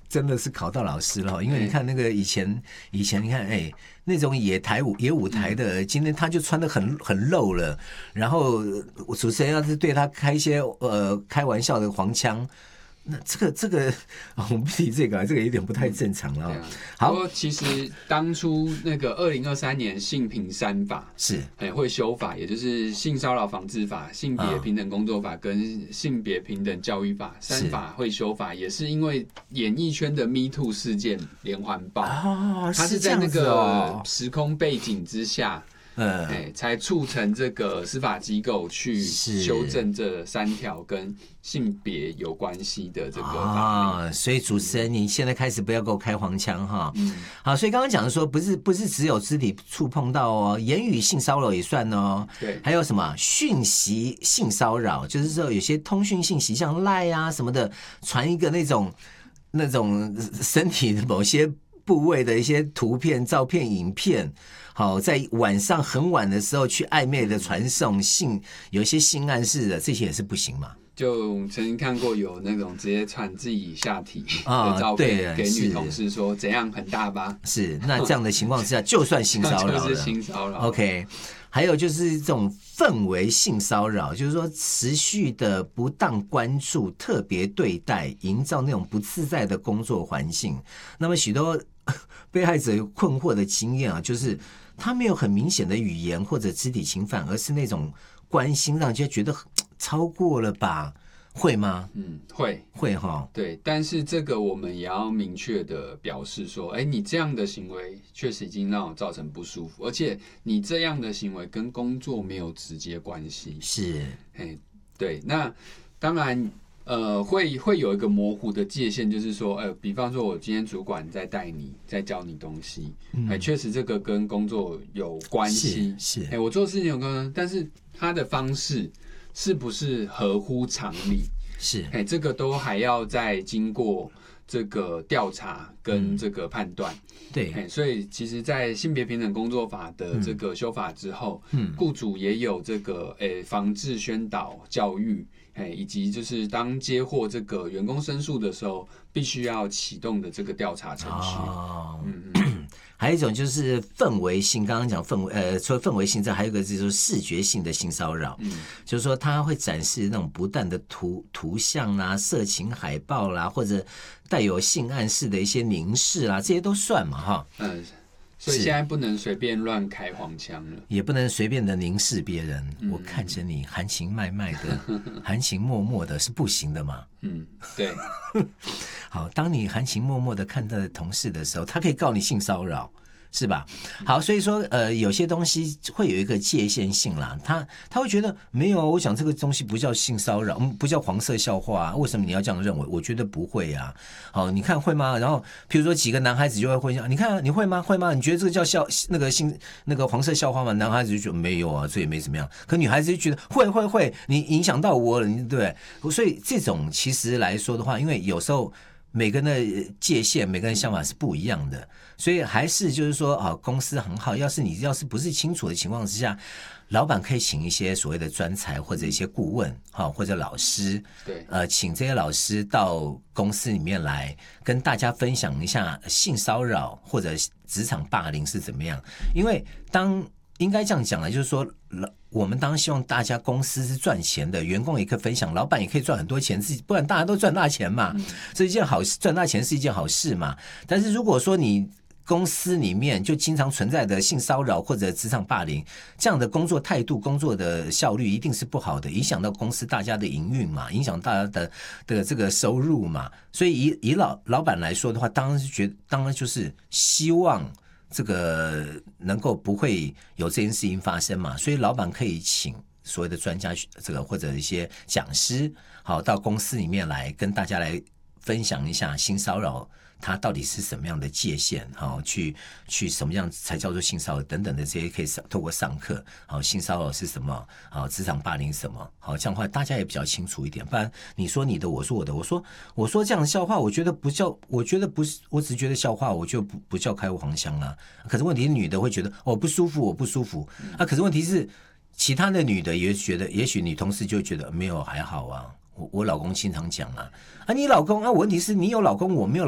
真的是考到老师了，因为你看那个以前你看那种野舞台的，今天他就穿得很露了，然后主持人要是对他开一些开玩笑的黄腔。那这个我们不提这个有点不太正常了。 好，不过其实当初那个2023年性平3法是会修法，也就是性骚扰防治法、性别平等工作法跟性别平等教育法3法会修法，也是因为演艺圈的 Me Too 事件连环爆，它是在那个时空背景之下。才促成这个司法机构去修正这3条跟性别有关系的这个法律。 所以主持人，你现在开始不要给我开黄腔哈。好，所以刚刚讲的说，不是只有肢体触碰到哦，言语性骚扰也算哦。 对， 还有什么讯息性骚扰，就是说有些通讯信息像赖啊什么的，传一个那种身体的某些部位的一些图片、照片、影片。好，在晚上很晚的时候去暧昧的传送有一些性暗示的，这些也是不行嘛。 就曾经看过有那种直接传自己下体的照片给女同事说怎样很大吧？是， 那这样的情况之下，就算性骚扰了， 就是性骚扰。 OK， 还有就是这种氛围性骚扰，就是说持续的不当关注、特别对待，营造那种不自在的工作环境。那么许多被害者有困惑的经验啊，就是他没有很明显的语言或者肢体侵犯，而是那种关心，让人家觉得超过了吧？会吗？ 会哈。 对，但是这个我们也要明确的表示说，你这样的行为确实已经让我造成不舒服，而且你这样的行为跟工作没有直接关系。是，对，那当然。会有一个模糊的界限，就是说，比方说，我今天主管在带你，在教你东西，确实这个跟工作有关系，是，我做事情有关系，但是他的方式是不是合乎常理？是，这个都还要再经过这个调查跟这个判断。对，所以其实，在性别平等工作法的这个修法之后，雇主也有这个防治宣导教育。以及就是当接获这个员工申诉的时候，必须要启动的这个调查程序。 还有一种就是氛围性，刚刚讲氛围，除了氛围性之外，还有一个就是视觉性的性骚扰，就是说他会展示那种不当的图像啦、色情海报啦，或者带有性暗示的一些凝视啦，这些都算嘛，哈。 所以现在不能随便乱开黄腔了， 也不能随便的凝视别人。我看着你含情脉脉的、含情脉脉的，是不行的嘛？ 对。 好，当你含情脉脉的看待同事的时候，他可以告你性骚扰。是吧？好，所以说有些东西会有一个界限性啦。他会觉得没有，我讲这个东西不叫性骚扰，不叫黄色笑话啊，为什么你要这样认为？我觉得不会啊。好，你看会吗？然后譬如说几个男孩子就会混淆，你看你会吗？会吗？你觉得这个叫那个黄色笑话吗？男孩子就觉得没有啊，这也没怎么样。可女孩子就觉得会，你影响到我了，对不对？所以这种其实来说的话，因为有时候每个人的界限、每个人想法是不一样的，所以还是就是说，公司很好。要是不是清楚的情况之下，老板可以请一些所谓的专才或者一些顾问，或者老师，对，请这些老师到公司里面来跟大家分享一下性骚扰或者职场霸凌是怎么样。因为应该这样讲了，就是说，我们当然希望大家公司是赚钱的，员工也可以分享，老板也可以赚很多钱，不然大家都赚大钱嘛，这一件好事，赚大钱是一件好事嘛。但是如果说你公司里面就经常存在的性骚扰或者职场霸凌，这样的工作态度、工作的效率一定是不好的，影响到公司大家的营运嘛，影响大家的这个收入嘛。所以以老板来说的话，当然就是希望这个能够不会有这件事情发生嘛，所以老板可以请所谓的专家这个或者一些讲师，好到公司里面来跟大家来分享一下性骚扰它到底是什么样的界限，好去什么样才叫做性骚扰等等的这些可以透过上课，好性骚扰是什么，好职场霸凌是什么，好这样的话大家也比较清楚一点。不然你说你的，我说我的，我说这样的笑话，我觉得不是，我只觉得笑话，我就不叫开黄腔啊。可是问题是女的会觉得我不舒服啊。可是问题是其他的女的也觉得，也许女同事就觉得没有还好啊。我老公经常讲啊，你老公啊，问题是你有老公，我没有。